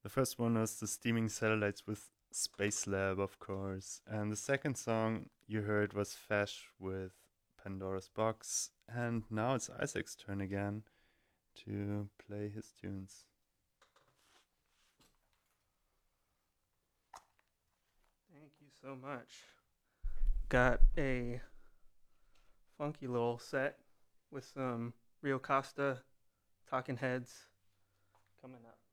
The first one was the Steaming Satellites with Space Lab, of course. And the second song you heard was Fesh with Pandora's Box. And now it's Isaac's turn again to play his tunes. Thank you so much. Got a funky little set with some Rio Costa Talking Heads coming up.